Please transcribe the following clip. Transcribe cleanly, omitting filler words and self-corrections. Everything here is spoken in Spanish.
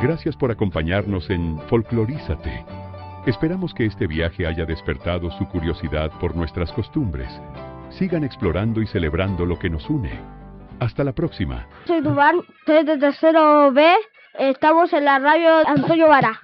Gracias por acompañarnos en Folclorízate. Esperamos que este viaje haya despertado su curiosidad por nuestras costumbres. Sigan explorando y celebrando lo que nos une. Hasta la próxima. Soy Dubán, soy de tercero B. Estamos en la radio Antonio Vara.